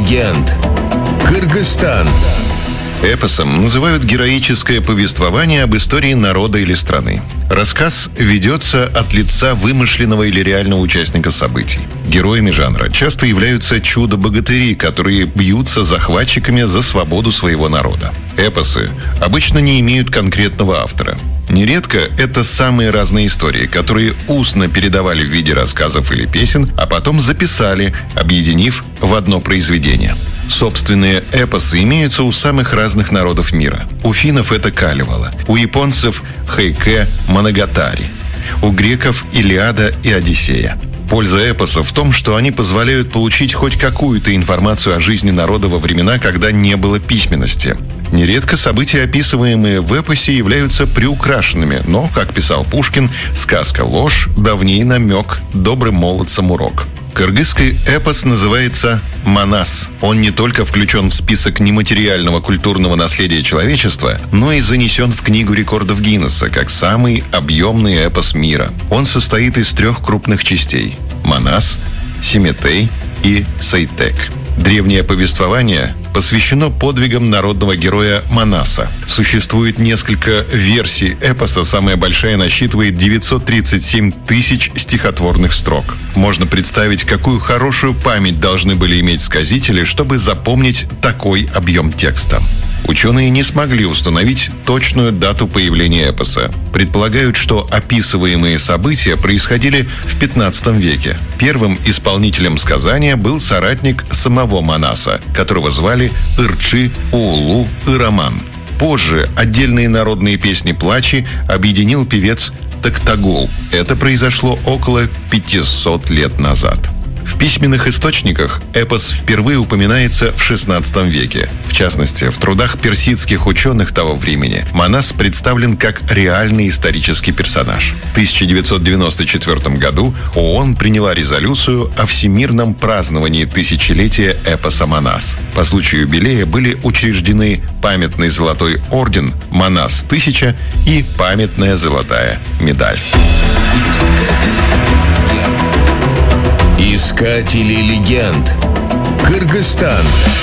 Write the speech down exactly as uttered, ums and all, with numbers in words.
легенд. Кыргызстан. Эпосом называют героическое повествование об истории народа или страны. Рассказ ведется от лица вымышленного или реального участника событий. Героями жанра часто являются чудо-богатыри, которые бьются захватчиками за свободу своего народа. Эпосы обычно не имеют конкретного автора. Нередко это самые разные истории, которые устно передавали в виде рассказов или песен, а потом записали, объединив в одно произведение. Собственные эпосы имеются у самых разных народов мира. У финнов это Калевала, у японцев – Хэйке, Моногатари, у греков – Илиада и Одиссея. Польза эпосов в том, что они позволяют получить хоть какую-то информацию о жизни народа во времена, когда не было письменности. Нередко события, описываемые в эпосе, являются приукрашенными, но, как писал Пушкин, сказка ложь, давней намек, добрым молодцам урок. Кыргызский эпос называется «Манас». Он не только включен в список нематериального культурного наследия человечества, но и занесен в Книгу рекордов Гиннесса как самый объемный эпос мира. Он состоит из трех крупных частей – «Манас», «Семетей» и «Сейтек». Древнее повествование посвящено подвигам народного героя Манаса. Существует несколько версий эпоса, самая большая насчитывает девятьсот тридцать семь тысяч стихотворных строк. Можно представить, какую хорошую память должны были иметь сказители, чтобы запомнить такой объем текста. Ученые не смогли установить точную дату появления эпоса. Предполагают, что описываемые события происходили в пятнадцатом веке. Первым исполнителем сказания был соратник самого Манаса, которого звали Ырчи, Уулу и Роман. Позже отдельные народные песни-плачи объединил певец Токтагул. Это произошло около пятисот лет назад. В письменных источниках эпос впервые упоминается в шестнадцатом веке. В частности, в трудах персидских ученых того времени Манас представлен как реальный исторический персонаж. В тысяча девятьсот девяносто четвёртом году ООН приняла резолюцию о всемирном праздновании тысячелетия эпоса Манас. По случаю юбилея были учреждены памятный золотой орден Манас-тысяча и памятная золотая медаль. Искатели легенд. Кыргызстан.